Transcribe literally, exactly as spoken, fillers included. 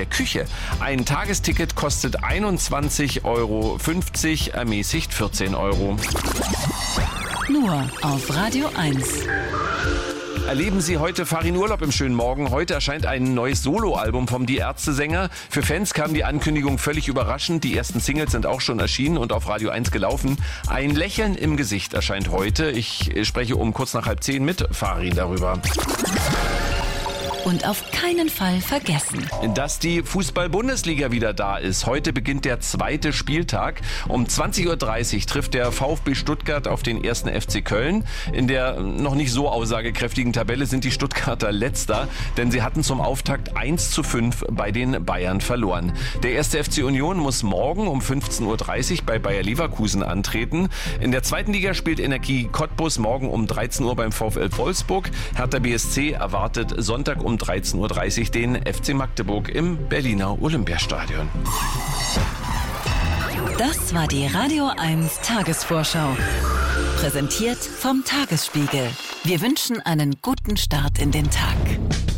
der Küche. Ein Tagesticket kostet einundzwanzig Euro fünfzig, ermäßigt vierzehn Euro. Nur auf Radio eins. Erleben Sie heute Farin Urlaub im schönen Morgen. Heute erscheint ein neues Soloalbum vom Die Ärzte-Sänger. Für Fans kam die Ankündigung völlig überraschend. Die ersten Singles sind auch schon erschienen und auf Radio eins gelaufen. Ein Lächeln im Gesicht erscheint heute. Ich spreche um kurz nach halb zehn mit Farin darüber. Und auf keinen Fall vergessen, dass die Fußball-Bundesliga wieder da ist. Heute beginnt der zweite Spieltag. Um zwanzig Uhr dreißig trifft der VfB Stuttgart auf den ersten F C Köln. In der noch nicht so aussagekräftigen Tabelle sind die Stuttgarter Letzter, denn sie hatten zum Auftakt eins zu fünf bei den Bayern verloren. Der erste F C Union muss morgen um fünfzehn Uhr dreißig bei Bayer Leverkusen antreten. In der zweiten Liga spielt Energie Cottbus morgen um dreizehn Uhr beim VfL Wolfsburg. Hertha B S C erwartet Sonntag um um dreizehn Uhr dreißig den F C Magdeburg im Berliner Olympiastadion. Das war die Radio eins Tagesvorschau. Präsentiert vom Tagesspiegel. Wir wünschen einen guten Start in den Tag.